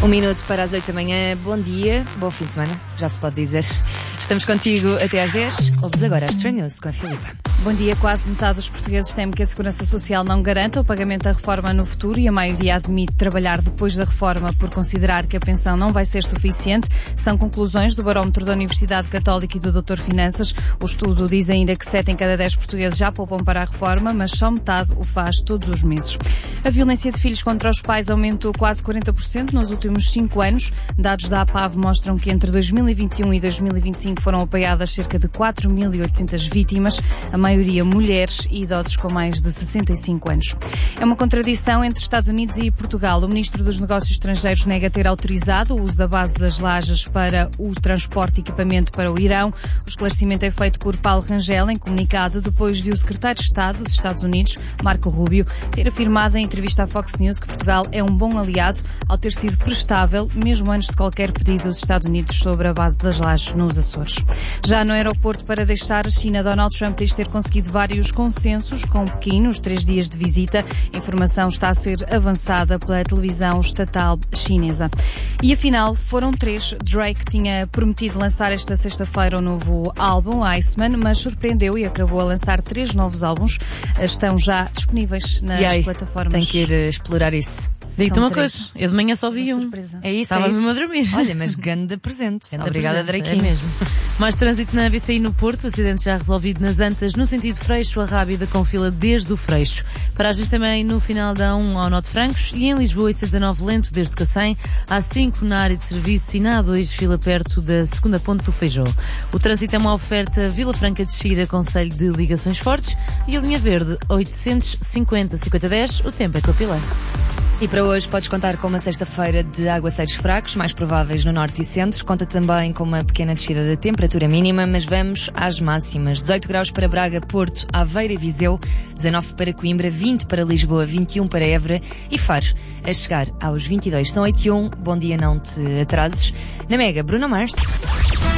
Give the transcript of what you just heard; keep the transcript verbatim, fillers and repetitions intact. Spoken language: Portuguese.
Um minuto para as oito da manhã. Bom dia, bom fim de semana, já se pode dizer. Estamos contigo até às dez. Ouves agora as Trend News com a Filipa. Bom dia. Quase metade dos portugueses teme que a Segurança Social não garanta o pagamento da reforma no futuro e a maioria admite trabalhar depois da reforma por considerar que a pensão não vai ser suficiente. São conclusões do barómetro da Universidade Católica e do doutor Finanças. O estudo diz ainda que sete em cada dez portugueses já poupam para a reforma, mas só metade o faz todos os meses. A violência de filhos contra os pais aumentou quase quarenta por cento nos últimos cinco anos. Dados da APAV mostram que entre dois mil e vinte e um e dois mil e vinte e cinco foram apoiadas cerca de quatro mil e oitocentas vítimas, a maioria mulheres e idosos com mais de sessenta e cinco anos. É uma contradição entre Estados Unidos e Portugal. O Ministro dos Negócios Estrangeiros nega ter autorizado o uso da base das Lajes para o transporte e equipamento para o Irão. O esclarecimento é feito por Paulo Rangel em comunicado depois de o Secretário de Estado dos Estados Unidos, Marco Rubio, ter afirmado em entrevista à Fox News que Portugal é um bom aliado ao ter sido prestável, mesmo antes de qualquer pedido dos Estados Unidos sobre a base das Lajes nos Açores. Já no aeroporto para deixar a China, Donald Trump diz ter conseguido vários consensos com Pequim nos três dias de visita. A informação está a ser avançada pela televisão estatal chinesa. E afinal, foram três. Drake tinha prometido lançar esta sexta-feira o novo álbum, Iceman, mas surpreendeu e acabou a lançar três novos álbuns. Estão já disponíveis nas e aí, plataformas. Tem que ir explorar isso. Digo-te uma três. coisa, eu de manhã só vi um. Surpresa. É isso, Estava é isso. mesmo a dormir. Olha, mas ganda presente. Ganda Obrigada, presente, Draquinho. É mesmo. Mais trânsito na A V C I no Porto, acidente já resolvido nas Antas, no sentido Freixo a Rábida, com fila desde o Freixo. Paragens também no final da A um ao Norte Francos e em Lisboa I C dezanove lento desde o Cacém, A cinco na área de serviço e na A dois fila perto da segunda ponte do Feijó. O trânsito é uma oferta Vila Franca de Xira, Conselho de Ligações Fortes, e a linha verde oitocentos e cinquenta, cinquenta dez, o tempo é Capilé. E para hoje podes contar com uma sexta-feira de aguaceiros fracos, mais prováveis no norte e centro. Conta também com uma pequena descida da temperatura mínima, mas vamos às máximas. dezoito graus para Braga, Porto, Aveiro e Viseu, dezanove para Coimbra, vinte para Lisboa, vinte e um para Évora e Faro, a chegar aos vinte e dois. São oito e um, bom dia, não te atrases. Na Mega, Bruno Mars.